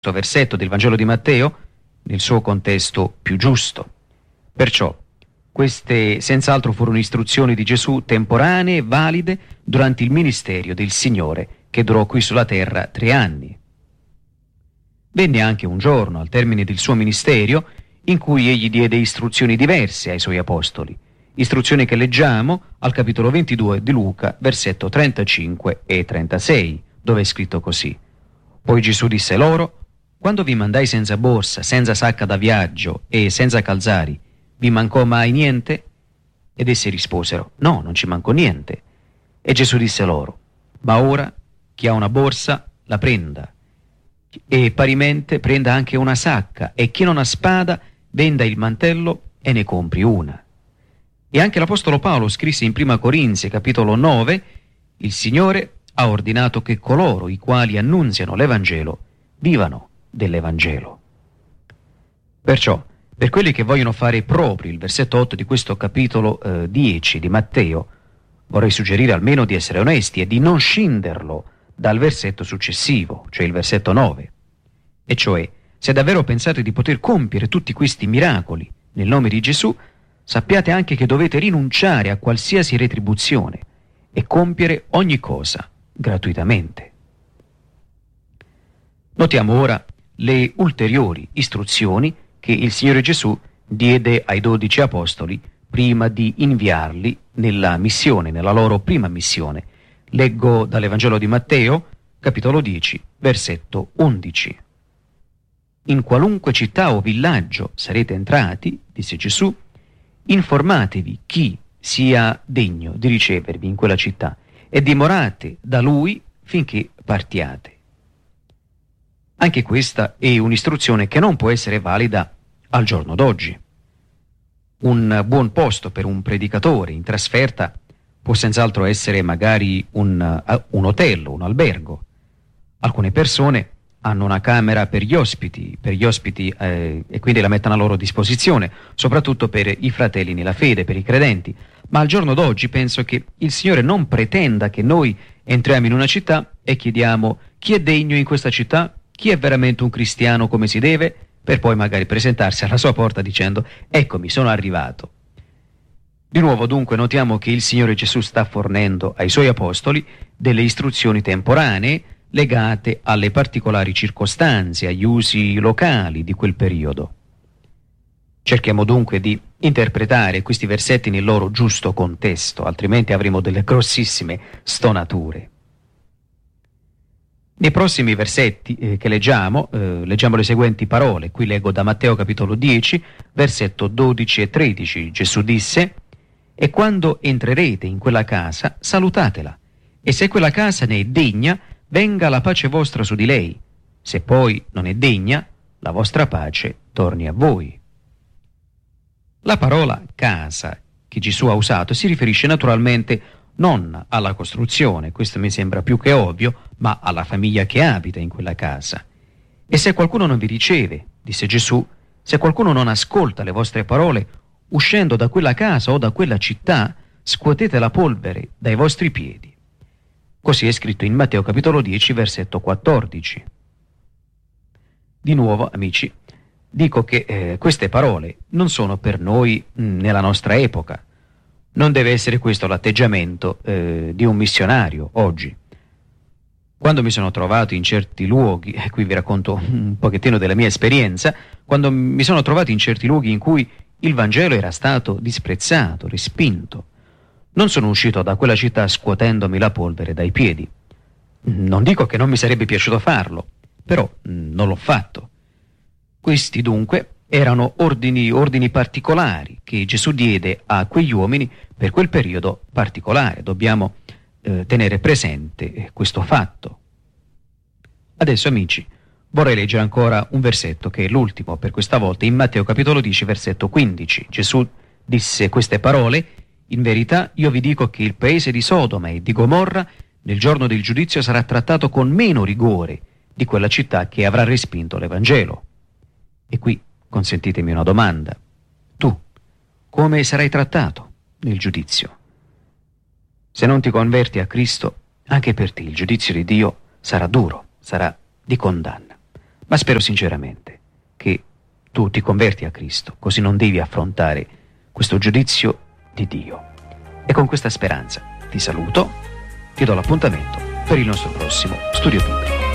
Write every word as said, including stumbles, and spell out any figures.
versetto del Vangelo di Matteo nel suo contesto più giusto. Perciò queste senz'altro furono istruzioni di Gesù temporanee e valide durante il ministero del Signore, che durò qui sulla terra tre anni. Venne anche un giorno, al termine del suo ministero, in cui egli diede istruzioni diverse ai suoi apostoli, istruzioni che leggiamo al capitolo ventidue di Luca, versetto trentacinque e trentasei, dove è scritto così: Poi Gesù disse loro: quando vi mandai senza borsa, senza sacca da viaggio e senza calzari, vi mancò mai niente? Ed essi risposero: no, non ci mancò niente. E Gesù disse loro: ma ora chi ha una borsa la prenda, e parimente prenda anche una sacca, e chi non ha spada venda il mantello e ne compri una. E anche l'Apostolo Paolo scrisse in prima Corinzi, capitolo nove: il Signore ha ordinato che coloro i quali annunziano l'Evangelo vivano dell'Evangelo. Perciò, per quelli che vogliono fare proprio il versetto otto di questo capitolo eh, dieci di Matteo, vorrei suggerire almeno di essere onesti e di non scinderlo dal versetto successivo, cioè il versetto nove. E cioè, se davvero pensate di poter compiere tutti questi miracoli nel nome di Gesù, sappiate anche che dovete rinunciare a qualsiasi retribuzione e compiere ogni cosa gratuitamente. Notiamo ora le ulteriori istruzioni che il Signore Gesù diede ai dodici apostoli prima di inviarli nella missione, nella loro prima missione. Leggo dall'Evangelo di Matteo, capitolo dieci, versetto undici. In qualunque città o villaggio sarete entrati, disse Gesù, informatevi chi sia degno di ricevervi in quella città e dimorate da lui finché partiate. Anche questa è un'istruzione che non può essere valida al giorno d'oggi. Un buon posto per un predicatore in trasferta può senz'altro essere magari un, un hotel, un albergo. Alcune persone hanno una camera per gli ospiti, per gli ospiti eh, e quindi la mettono a loro disposizione, soprattutto per i fratelli nella fede, per i credenti. Ma al giorno d'oggi penso che il Signore non pretenda che noi entriamo in una città e chiediamo chi è degno in questa città, chi è veramente un cristiano come si deve, per poi magari presentarsi alla sua porta dicendo: eccomi, sono arrivato. Di nuovo dunque notiamo che il Signore Gesù sta fornendo ai suoi apostoli delle istruzioni temporanee legate alle particolari circostanze, agli usi locali di quel periodo. Cerchiamo dunque di interpretare questi versetti nel loro giusto contesto, altrimenti avremo delle grossissime stonature. Nei prossimi versetti eh, che leggiamo, eh, leggiamo le seguenti parole. Qui leggo da Matteo capitolo dieci, versetto dodici e tredici. Gesù disse: e quando entrerete in quella casa, salutatela, e se quella casa ne è degna, venga la pace vostra su di lei. Se poi non è degna, la vostra pace torni a voi. La parola casa che Gesù ha usato si riferisce naturalmente non alla costruzione, questo mi sembra più che ovvio, ma alla famiglia che abita in quella casa. E se qualcuno non vi riceve, disse Gesù, se qualcuno non ascolta le vostre parole, uscendo da quella casa o da quella città, scuotete la polvere dai vostri piedi. Così è scritto in Matteo capitolo dieci, versetto quattordici. Di nuovo, amici, dico che eh, queste parole non sono per noi mh, nella nostra epoca. Non deve essere questo l'atteggiamento eh, di un missionario oggi. Quando mi sono trovato in certi luoghi, e qui vi racconto un pochettino della mia esperienza, quando mi sono trovato in certi luoghi in cui il Vangelo era stato disprezzato, respinto, non sono uscito da quella città scuotendomi la polvere dai piedi. Non dico che non mi sarebbe piaciuto farlo, però non l'ho fatto. Questi dunque erano ordini, ordini particolari che Gesù diede a quegli uomini per quel periodo particolare. Dobbiamo eh, tenere presente eh, questo fatto. Adesso, amici, vorrei leggere ancora un versetto che è l'ultimo per questa volta, in Matteo capitolo dieci, versetto quindici. Gesù disse queste parole: in verità io vi dico che il paese di Sodoma e di Gomorra nel giorno del giudizio sarà trattato con meno rigore di quella città che avrà respinto l'Evangelo. E qui consentitemi una domanda. Tu, come sarai trattato nel giudizio? Se non ti converti a Cristo, anche per te il giudizio di Dio sarà duro, sarà di condanna. Ma spero sinceramente che tu ti converti a Cristo, così non devi affrontare questo giudizio di Dio. E con questa speranza ti saluto, ti do l'appuntamento per il nostro prossimo studio biblico.